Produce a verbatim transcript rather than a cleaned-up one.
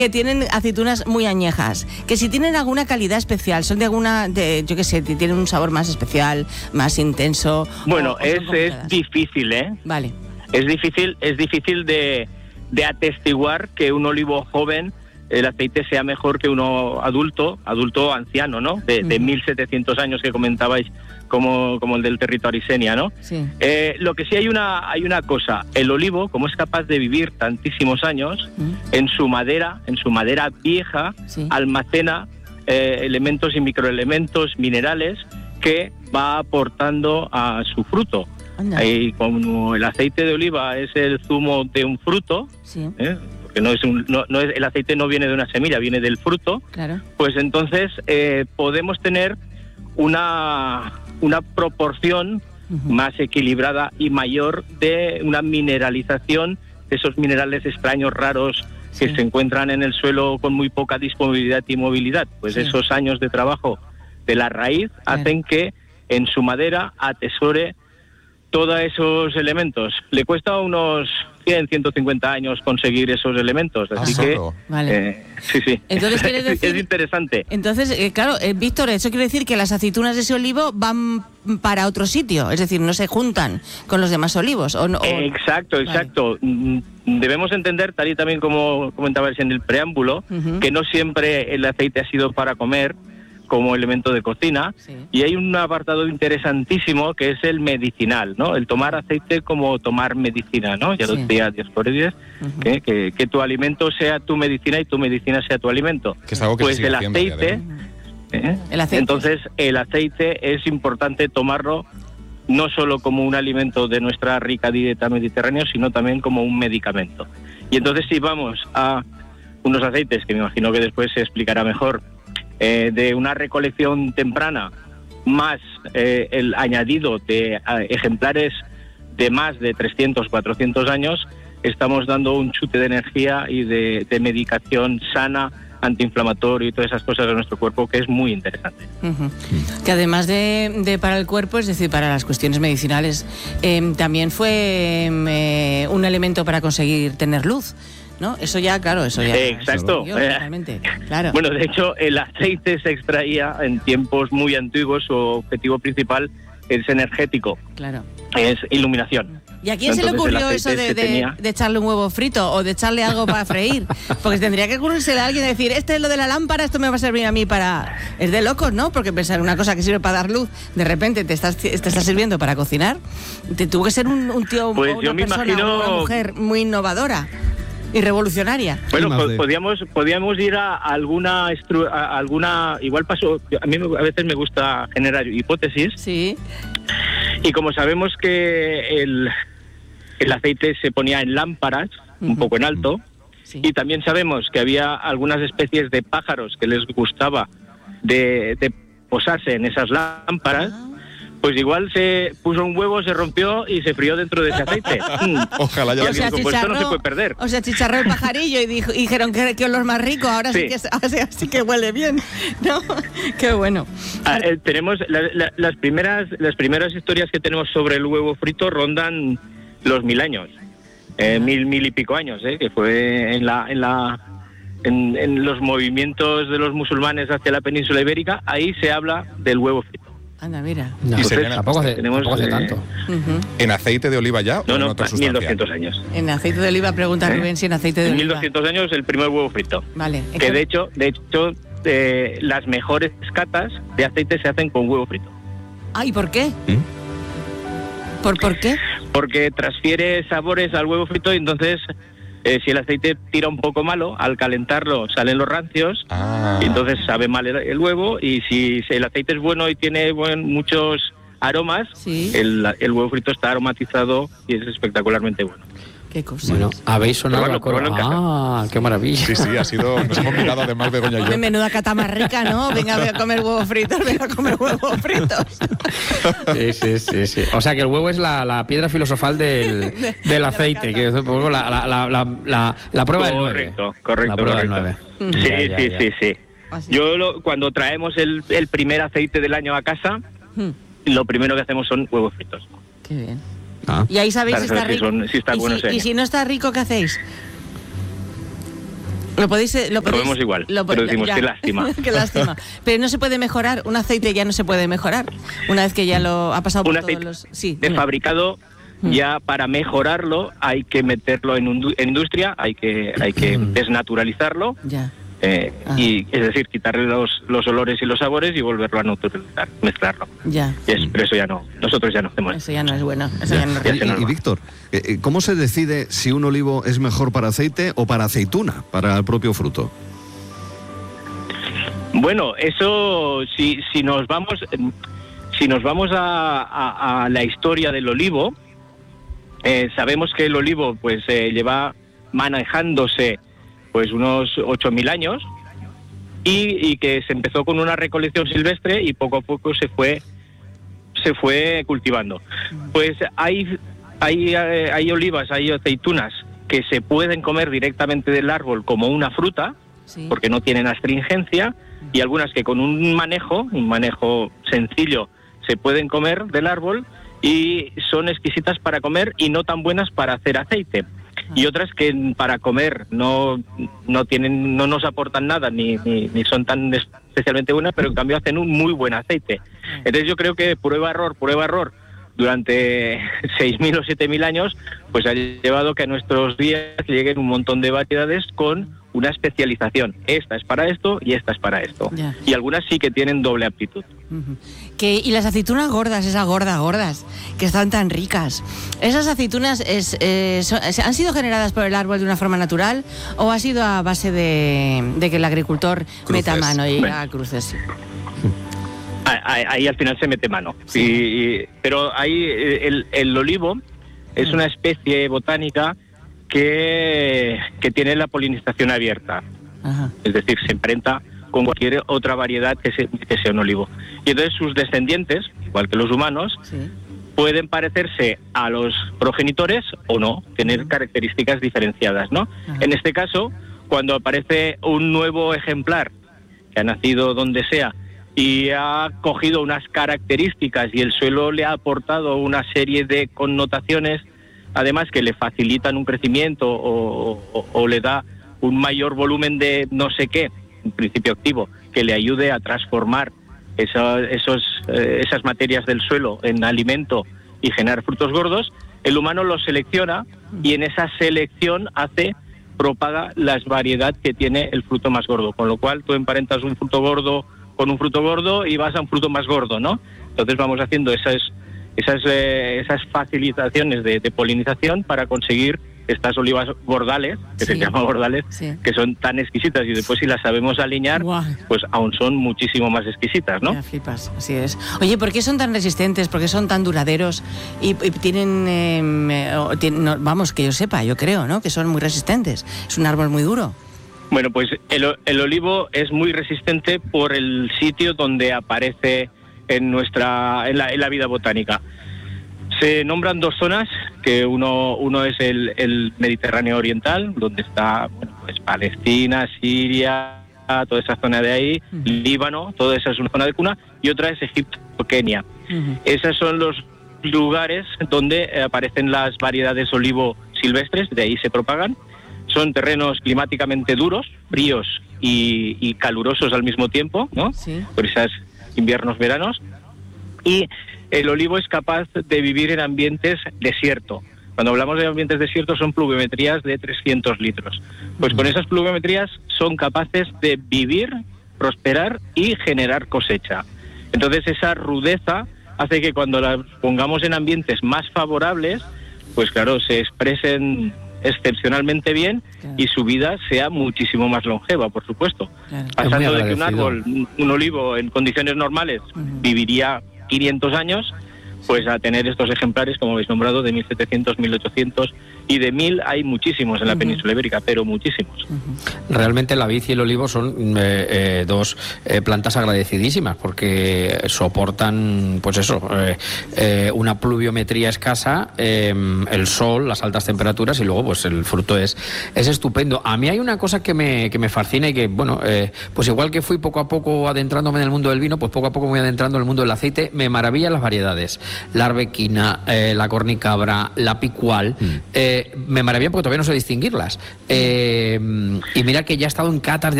que tienen aceitunas muy añejas, que si tienen alguna calidad especial, son de alguna, de, yo qué sé, tienen un sabor más especial, más intenso. Bueno, o, o es, es difícil, ¿eh? Vale. Es difícil, es difícil de, de atestiguar que un olivo joven, el aceite sea mejor que uno adulto, adulto anciano, ¿no? De, de mil setecientos años que comentabais, como, como el del territorio Arisenia, ¿no? Sí. Eh, lo que sí hay una, hay una cosa, el olivo, como es capaz de vivir tantísimos años, mm. en su madera, en su madera vieja, sí. almacena eh, elementos y microelementos minerales que va aportando a su fruto. Y como el aceite de oliva es el zumo de un fruto, sí. ¿eh? porque no es un, no, no es, el aceite no viene de una semilla, viene del fruto, claro. pues entonces eh, podemos tener una, una proporción uh-huh. más equilibrada y mayor de una mineralización de esos minerales extraños, raros, sí. que se encuentran en el suelo con muy poca disponibilidad y movilidad. Pues sí. esos años de trabajo de la raíz claro. hacen que en su madera atesore todos esos elementos. Le cuesta unos cien, ciento cincuenta años conseguir esos elementos, así ah, que vale. eh, sí, sí. Entonces, ¿quiere decir, es interesante. Entonces, eh, claro, eh, Víctor, eso quiere decir que las aceitunas de ese olivo van para otro sitio, es decir, no se juntan con los demás olivos. ¿o no, o... Exacto, exacto. Vale. Debemos entender, tal y también como comentabais en el preámbulo, uh-huh. que no siempre el aceite ha sido para comer, como elemento de cocina, sí. y hay un apartado interesantísimo que es el medicinal, ¿no? El tomar aceite como tomar medicina, ¿no? Ya lo sí. decía Dioscórides, uh-huh. que, que, que tu alimento sea tu medicina y tu medicina sea tu alimento. Que es algo que pues se sigue el haciendo aceite, ¿eh? el aceite, entonces el aceite es importante tomarlo no solo como un alimento de nuestra rica dieta mediterránea, sino también como un medicamento. Y entonces si vamos a unos aceites, que me imagino que después se explicará mejor, Eh, de una recolección temprana, más eh, el añadido de eh, ejemplares de más de trescientos, cuatrocientos años, estamos dando un chute de energía y de, de medicación sana, antiinflamatorio y todas esas cosas de nuestro cuerpo, que es muy interesante. Uh-huh. Que además de, de para el cuerpo, es decir, para las cuestiones medicinales, eh, también fue eh, un elemento para conseguir tener luz, ¿no? Eso ya, claro, eso ya... Eh, exacto. Yo, realmente, claro. Bueno, de hecho, el aceite se extraía en tiempos muy antiguos, su objetivo principal es energético. Claro. Es iluminación. ¿Y a quién Entonces, se le ocurrió eso de, de, tenía... de echarle un huevo frito o de echarle algo para freír? Porque tendría que ocurrirse a alguien decir, este es lo de la lámpara, esto me va a servir a mí para... Es de locos, ¿no? Porque pensar una cosa que sirve para dar luz, de repente te estás, te estás sirviendo para cocinar. Te tuvo que ser un, un tío pues o una yo me persona imagino... o una mujer muy innovadora y revolucionaria. Bueno, po- podíamos podíamos ir a alguna estru- a alguna igual pasó, a mí a veces me gusta generar hipótesis. Sí. Y como sabemos que el el aceite se ponía en lámparas, uh-huh. un poco en alto, sí. y también sabemos que había algunas especies de pájaros que les gustaba de, de posarse en esas lámparas. Ah. Pues igual se puso un huevo, se rompió y se frió dentro de ese aceite. Ojalá ya o sea, pues esto no se puede perder. O sea, chicharró el pajarillo y, dijo, y dijeron que, que olor más rico, ahora sí, sí que ahora sí que huele bien, ¿no? Qué bueno. Ah, eh, tenemos la, la, las primeras las primeras historias que tenemos sobre el huevo frito rondan los mil años, eh, mil mil y pico años, eh, que fue en la en la en, en los movimientos de los musulmanes hacia la península ibérica. Ahí se habla del huevo frito. Anda, mira. No, Entonces, tampoco hace, tenemos, tampoco hace eh, tanto. Uh-huh. ¿En aceite de oliva ya no, o en no, otra mil sustancia? doscientos años. En aceite de oliva, pregunta ¿Eh? Rubén si en aceite de en oliva. mil doscientos años el primer huevo frito. Vale. Que de hecho, de hecho eh, las mejores catas de aceite se hacen con huevo frito. Ah, ¿y por qué? ¿Mm? ¿Por, ¿Por qué? Porque transfiere sabores al huevo frito y entonces... Eh, si el aceite tira un poco malo, al calentarlo salen los rancios, ah. y entonces sabe mal el, el huevo, y si, si el aceite es bueno y tiene buen, muchos aromas, ¿Sí? el, el huevo frito está aromatizado y es espectacularmente bueno. Qué cosa. Bueno, habéis sonado bueno, a coro. Bueno, ah, qué maravilla. Sí, sí, ha sido, nos hemos mirado además Begoña y yo. Menuda cata más rica, ¿no? Venga, voy a comer huevos fritos, venga a comer huevos fritos. Sí, sí, sí, sí. O sea que el huevo es la, la piedra filosofal del, del aceite, que es la, la, la, la, la, la prueba del nueve. Correcto, correcto. La prueba correcto. del nueve. Sí, Ya, ya, sí, ya. sí, sí. Así. Yo lo, cuando traemos el, el primer aceite del año a casa, Hmm. lo primero que hacemos son huevos fritos. Qué bien. Ah. Y ahí sabéis Para si está saber si rico. son- si está y, bueno si, ese y año. si no está rico, ¿qué hacéis? Lo podéis, lo, lo podéis, vemos igual, lo, pero decimos, ya, qué lástima. Qué lástima. Pero no se puede mejorar, un aceite ya no se puede mejorar, una vez que ya lo ha pasado por un todos los... Sí, de fabricado, ya para mejorarlo hay que meterlo en, un, en industria, hay que, hay que desnaturalizarlo. Ya. Eh, y es decir, quitarle los, los olores y los sabores y volverlo a naturalizar, mezclarlo. Ya. Y es, pero eso ya no, nosotros ya no hacemos. Eso ya no es bueno. Eso ya. Ya no y, y, y Víctor, ¿cómo se decide si un olivo es mejor para aceite o para aceituna, para el propio fruto? Bueno, eso si, si nos vamos si nos vamos a, a, a la historia del olivo, eh, sabemos que el olivo pues eh, lleva manejándose pues unos ocho mil años y, y que se empezó con una recolección silvestre y poco a poco se fue se fue cultivando. Pues hay hay hay olivas, hay aceitunas que se pueden comer directamente del árbol como una fruta, sí, porque no tienen astringencia, y algunas que con un manejo, un manejo sencillo, se pueden comer del árbol y son exquisitas para comer y no tan buenas para hacer aceite. Y otras que para comer no no tienen no nos aportan nada ni, ni, ni son tan especialmente buenas, pero en cambio hacen un muy buen aceite. Entonces yo creo que prueba error, prueba error durante seis mil o siete mil años pues ha llevado que a nuestros días lleguen un montón de variedades con una especialización. Esta es para esto y esta es para esto. Ya. Y algunas sí que tienen doble aptitud. Uh-huh. Que, y las aceitunas gordas, esas gordas, gordas, que están tan ricas, ¿esas aceitunas es, eh, son, han sido generadas por el árbol de una forma natural o ha sido a base de, de que el agricultor cruces. meta mano y haga cruces? Ahí, ahí al final se mete mano. Sí. Y, y, pero ahí el, el olivo es uh-huh. una especie botánica que, que tiene la polinización abierta. Ajá. Es decir, se emparenta con cualquier otra variedad que, se, que sea un olivo. Y entonces sus descendientes, igual que los humanos, sí, pueden parecerse a los progenitores o no, tener características diferenciadas, ¿no? Ajá. En este caso, cuando aparece un nuevo ejemplar que ha nacido donde sea y ha cogido unas características y el suelo le ha aportado una serie de connotaciones, además que le facilitan un crecimiento o, o, o le da un mayor volumen de no sé qué, un principio activo, que le ayude a transformar esa, esos, eh, esas materias del suelo en alimento y generar frutos gordos, el humano los selecciona y en esa selección hace, propaga la variedad que tiene el fruto más gordo, con lo cual tú emparentas un fruto gordo con un fruto gordo y vas a un fruto más gordo, ¿no? Entonces vamos haciendo esas esas eh, esas facilitaciones de, de polinización para conseguir estas olivas gordales, que sí, se llaman gordales, sí, que son tan exquisitas y después si las sabemos alinear, wow, pues aún son muchísimo más exquisitas, ¿no? Ya flipas, así es. Oye, ¿por qué son tan resistentes? ¿Por qué son tan duraderos? Y, y tienen, eh, tienen no, vamos, que yo sepa, yo creo, ¿no? Que son muy resistentes. Es un árbol muy duro. Bueno, pues el, el olivo es muy resistente por el sitio donde aparece en nuestra en la, en la vida botánica. Se nombran dos zonas, que uno uno es el, el Mediterráneo oriental, donde está, bueno, pues Palestina, Siria, toda esa zona de ahí, uh-huh, Líbano, toda esa es una zona de cuna, y otra es Egipto, Kenia. Uh-huh. Esos son los lugares donde aparecen las variedades olivo silvestres, de ahí se propagan. Son terrenos climáticamente duros, fríos y, y calurosos al mismo tiempo, ¿no? Sí. Por esos inviernos, veranos. Y el olivo es capaz de vivir en ambientes desierto. Cuando hablamos de ambientes desiertos son pluviometrías de trescientos litros. Pues con esas pluviometrías son capaces de vivir, prosperar y generar cosecha. Entonces esa rudeza hace que cuando las pongamos en ambientes más favorables, pues claro, se expresen excepcionalmente bien, claro, y su vida sea muchísimo más longeva, por supuesto. Claro. Pasando de que un árbol, un olivo en condiciones normales, uh-huh, viviría quinientos años, pues a tener estos ejemplares, como habéis nombrado, de mil setecientos, mil ochocientos, y de mil hay muchísimos en la uh-huh. península ibérica, pero muchísimos. Uh-huh. Realmente la vid y el olivo son eh, eh, dos eh, plantas agradecidísimas, porque soportan, pues eso, eh, eh, una pluviometría escasa, eh, el sol, las altas temperaturas, y luego pues el fruto es, es estupendo. A mí hay una cosa que me, que me fascina y que, bueno, eh, pues igual que fui poco a poco adentrándome en el mundo del vino, pues poco a poco me voy adentrando en el mundo del aceite. Me maravillan las variedades. La arbequina, eh, la cornicabra, la picual, mm. eh, Eh, me maravilla porque todavía no sé distinguirlas. Eh, y mira que ya he estado en catas de